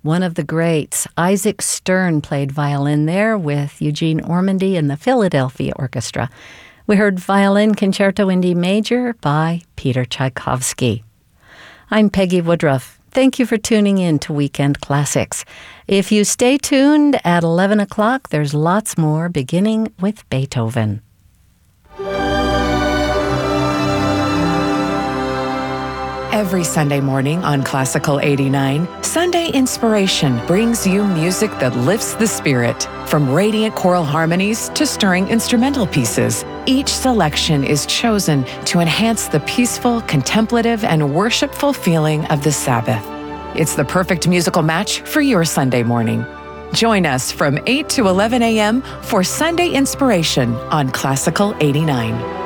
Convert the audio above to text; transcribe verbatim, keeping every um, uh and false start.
one of the greats. Isaac Stern played violin there with Eugene Ormandy and the Philadelphia Orchestra. We heard Violin Concerto in D Major by Peter Tchaikovsky. I'm Peggy Woodruff. Thank you for tuning in to Weekend Classics. If you stay tuned at eleven o'clock, there's lots more, beginning with Beethoven. Every Sunday morning on Classical eighty-nine, Sunday Inspiration brings you music that lifts the spirit. From radiant choral harmonies to stirring instrumental pieces, each selection is chosen to enhance the peaceful, contemplative, and worshipful feeling of the Sabbath. It's the perfect musical match for your Sunday morning. Join us from eight to eleven a.m. for Sunday Inspiration on Classical eighty-nine.